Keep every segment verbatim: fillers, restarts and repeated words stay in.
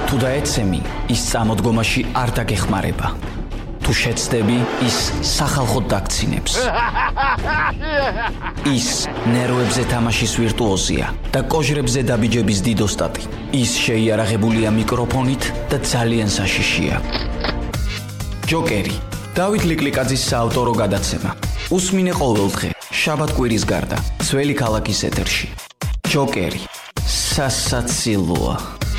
თუ დაეცემი, ის წამოდგომაში არ დაგეხმარება. თუ შეცდები, ის სახალხოდ დაგცინებს. ის ნერვებზე თამაშის ვირტუოზია და კოჟრებზე დაბიჯების დიდოსტატი. ის შეიარაღებულია მიკროფონით და ძალიან საშიშია. ჯოკერი, დავით ლიკლიკაძის საავტორო გადაცემა. უსმინე ყოველდღე, შაბათ-კვირის გარდა, ძველი ქალაქის ეთერში. ჯოკერი, სასაცილოა.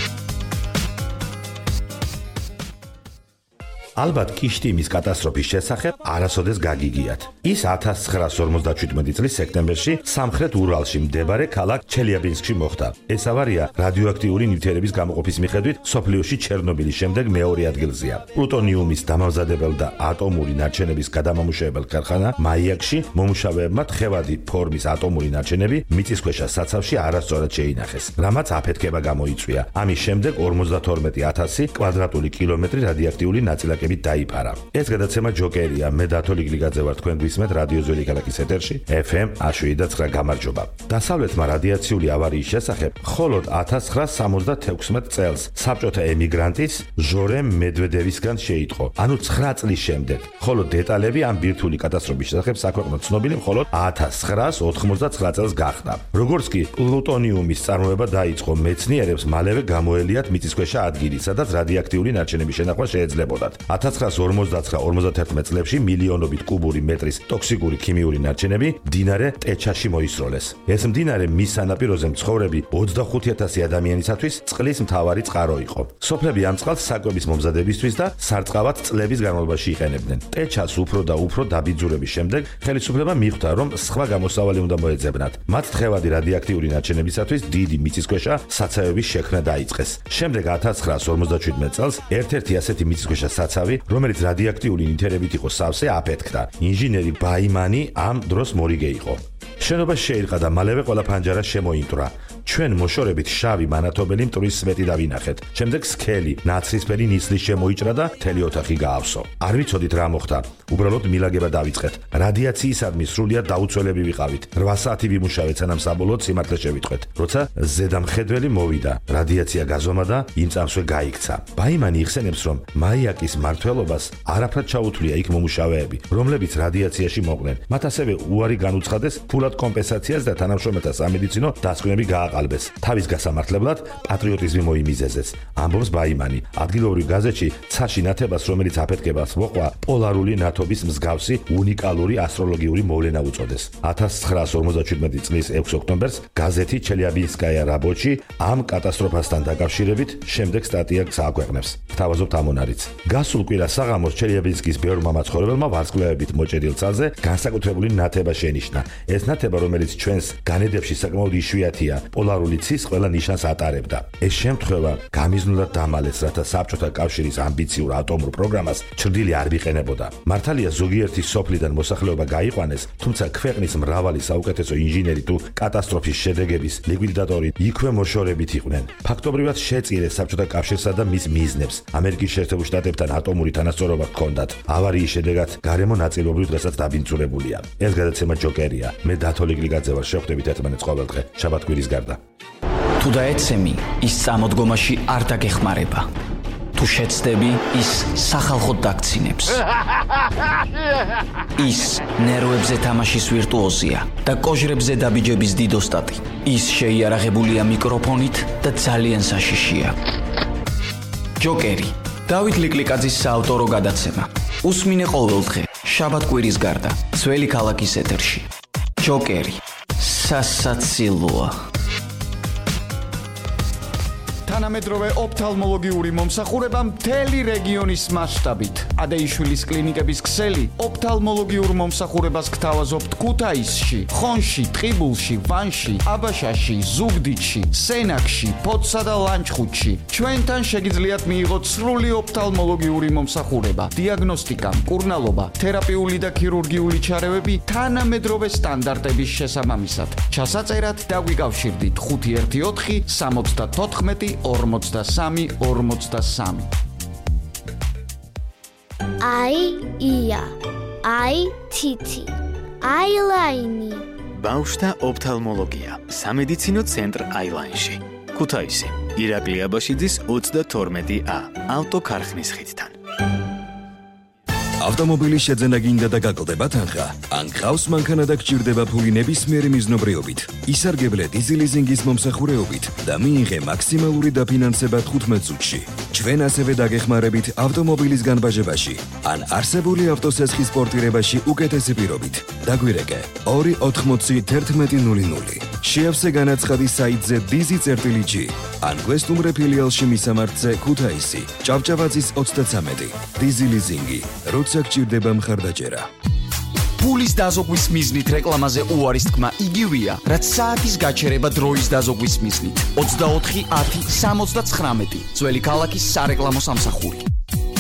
ალბათ კიშტიმის კატასტროფის შესახებ არასოდეს გაგიგიათ. ის ათას ცხრაას ორმოცდაჩვიდმეტი წლის სექტემბერში სამხრეთ ურალში მდებარე ქალაქ ჩელიაბინსკში მოხდა. ეს ავარია რადიოაქტიური ნივთიერების გამოყოფის მიხედვით სოფლიოში ჩერნობილის შემდეგ მეორე ადგილზეა. პლუტონიუმის დამამზადებელ და ატომური ნარჩენების გადამამუშავებელ ქარხანა მაიაკში მომუშავეებმა თხევადი ფორმის ატომური ნარჩენები მიწისქვეშა საცავში არასწორად შეინახეს, რამაც აფეთქება გამოიწვია. ამის შემდეგ ორმოცდათორმეტი ათასი კვადრატული კილომეტრი რადიოაქტიული ნაწილაკები დაიფარა. ეს გადაცემა ჯოკერია, მე დათო ლიკლიკაძე ვარ, თქვენ გვისმენთ რადიო ძველი ქალაქის ეთერში ეფ ემ შვიდ და ცხრა გამარჯობა. დასავლეთმა რადიაციული ავარიის შესახებ მხოლოდ ათას ცხრაას სამოცდათექვსმეტ წელს საბჭოთა ემიგრანტის ჟორემ მედვედევისგან შეიტყო, ანუ ცხრა წლის შემდეგ. ხოლო დეტალები ამ ბირთვული კატასტროფის შესახებ საქვეყნოდ ცნობილი მხოლოდ ათას ცხრაას ოთხმოცდაცხრა წელს გახდა. როგორც კი პლუტონიუმის წარმოება დაიწყო, მეცნიერებს მალევე გამოელიათ მიწისქვეშა ადგილი, სადაც რადიოაქტიული ნარჩენების შენახვა შეეძლებოდათ. ათას ცხრაას ორმოცდაცხრა ორმოცდაათი წლებში მილიონობით კუბური მეტრის ტოქსიკური ქიმიური ნარჩენები მდინარე ტეჩაში მოისროლეს. ეს მდინარე მის სანაპიროზე მცხოვრები ოცდახუთი ათასი ადამიანისათვის წყლის მთავარი წყარო იყო. სოფლები ამ წყალს საკვების მომზადებისთვის და სარწყავად წლების განმავლობაში იყენებდნენ. ტეჩას უფრო და უფრო დაბიძურების შემდეგ ხელისუფლება მიხვდა, რომ სხვა გამოსავალი უნდა მოეძებნათ. მათ თხევადი რადიოაქტიური ნარჩენებისათვის დიდი მიწისქვეშა საცავების შექმნა დაიწყეს. შემდეგ ათას ცხრაას ორმოცდაჩვიდმეტ წელს ერთ-ერთი ასეთი მიწისქვეშა საცავი, რომელიც რადიოაქტიული ნივთიერებით იყო სავსე, აფეთქდა. ინჟინერი ბაიმანი ამ დროს მორიგე იყო. შენობა შეირყა და მალევე ყველა ფანჯარა შემოინტრა. ჩვენ მოშორებით შავი მანათობელი მტვრის სვეტი დავინახეთ. შემდეგ სქელი, ნაცრისფერი ნისლის შემოიჭრა და მთელი ოთახი გაავსო. არ ვიცოდით რა მოხდა. უბრალოდ მილაგება დავიწყეთ. რადიაციისადმი სრულიად დაუცველები ვიყავით. რვა საათი ვიმუშავეთ, სანამ საბოლოოდ სიმართლე შევიტყვეთ. როცა ზედამხედველი მოვიდა, რადიაცია გაზომა და იმ წამსვე გაიქცა. ბაიმანი იხსენებს, რომ მაიაკის მმართველობას არაფრად ჩაუთვლია იქ მომუშავეები, რომლებიც რადიაციაში მოყვნენ. მათ ასევე უარი განუცხადეს ფულად კომპენსაციას და თანამშრომელთა სამედიცინო დასკვნები გააყალბეს. თავის გასამართლებლად პატრიოტიზმი მოიმიზეზეს. ამბობს ბაიმანი, ადგილობრივ გაზეთში ცაში ნათებას, რომელიც აფეთქებას მოყვა, პოლარული ნათობის მსგავსი უნიკალური ასტროლოგიური მოვლენა უწოდეს. ათას ცხრაას ორმოცდაჩვიდმეტი წლის ექვსი ოქტომბერს გაზეთი ჩელიაბინსკაია რაბოჩი ამ კატასტროფასთან დაკავშირებით შემდეგ სტატიას აქვეყნებს. თავაზობთ ამონარიც. გასულ კვირას საღამოს ჩელიაბინსკის ბევრმა მაცხოვრებელმა ვარსკვლავებით მოჭედილ ცალზე განსაკუთრებული ნათება შენიშნა. ეს ნათება, რომელიც ჩვენს განედებში საკმაოდ იშვიათია, პოლარული ცის ყველა ნიშანს ატარებდა. ეს შემთხვევა გამიზნულად დამალეს, რათა საბჭოთა კავშირის ამბიციურ ატომურ პროგრამას ჩრდილი არ ვიყენებოდა. მართალია ზოგიერთი სოფლიდან მოსახლეობა გაიყვანეს, თუმცა ქვეყნის მრავალი საუკეთესო ინჟინერი თუ კატასტროფის შედეგების ლიკვიდატორი იქვე მოშორებით იყვნენ. ფაქტობრივად შეწირეს საბჭოთა კავშირსა და მის მიზნებს. ამერიკის შეერთებულ შტატებთან ატომური თანასწორობა ჰქონდათ. ავარიის შედეგად გარემო ნაწილობრივ დღესაც დაბინძურებულია. ეს გადაცემა ჯოკერია. მე დათო ლიკლიკაძე ვარ, შევხვდებით ერთმანეთს ყოველდღე შაბათ-კვირის გარდა. თუ დაეცემი, ის წამოდგომაში არ დაგეხმარება. თუ შეცდები, ის სახალხოდ დაგცინებს. ის ნერვებზე თამაშის ვირტუოზია და კოჟრებზე დაბიჯების დიდოსტატი. ის შეიარაღებულია მიკროფონით და ძალიან საშიშია. ჯოკერი, დავით ლიკლიკაძის საავტორო გადაცემა. უსმინე ყოველდღე, შაბათ-კვირის გარდა, ძველი ქალაქის ეთერში. ჯოკერი, სასაცილოა. თანამედროვე ოფთალმოლოგიური მომსახურება მთელი რეგიონის მასშტაბით. ადეიშვილის კლინიკების ქსელი ოფთალმოლოგიურ მომსახურებას გთავაზობთ ქუთაისში, ხონში, ტყიბულში, ვანში, აბაშაში, ზუგდიდში, სენაკში, ფოთსა და ლანჩხუთში. ჩვენთან შეგიძლიათ მიიღოთ სრული ოფთალმოლოგიური მომსახურება, დიაგნოსტიკა, მკურნალობა, თერაპიული და ქირურგიული ჩარევები თანამედროვე სტანდარტების შესაბამისად. ჩასაწერად დაგვიკავშირდით ხუთი ერთი ოთხი სამოცდათოთხმეტი ორმოცდასამი ორმოცდასამი. აი ია, აი თითი, აილაინი. ბავშვთა ოფთალმოლოგია, სამედიცინო ცენტრ აილაინში, ქუთაისი. ირაკლი აბაშიძის ოცდათორმეტი A ავტოქარხნის ხიდთან. ავტომობილის შეძენა გინდა და გაკლდება თანხა. ან გყავს მანქანა და გჭირდება ფული ნებისმიერი მიზნობრიობით. ისარგებლე დიზელიზინგის მომსახურეობით და მიიღე მაქსიმალური დაფინანსება თხუთმეტ წუთში. ჩვენ ასევე დაგეხმარებით ავტომობილის განბაჟებაში ან არსებული ავტოსესხის პორტირებაში უკეთესი პირობით. დაგვირეკე ორი ოთხმოცი თერთმეტი ნული ნული. შეავსე განაცხადი საიტზე dizi.gi ან გვესტუმრე ფილიალში მისამართზე ქუთაისი, ჭავჭავაძის ოცდათვრამეტი. დიზელიზინგი როცა გჭირდება მხარდაჭერა. ფულის დაზოგვის მიზნით რეკლამაზე უარის თქმა იგივეა, რაც საათის გაჩერება დროის დაზოგვის მიზნით. ოცდაოთხი ათი სამოცდათხრამეტი. ძველი ქალაქის სარეკლამო სამსახური.